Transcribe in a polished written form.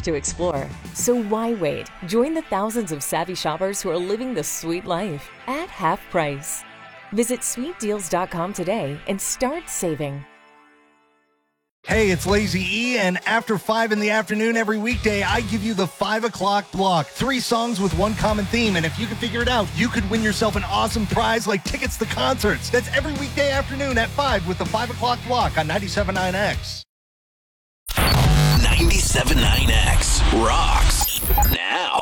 much to explore. So why wait? Join the thousands of savvy shoppers who are living the sweet life at half price. Visit sweetdeals.com today and start saving. Hey, it's Lazy E, and after 5 in the afternoon every weekday, I give you the 5 o'clock block. 3 songs with one common theme, and if you can figure it out, you could win yourself an awesome prize like tickets to concerts. That's every weekday afternoon at 5 with the 5 o'clock block on 97.9X. 97.9X rocks now.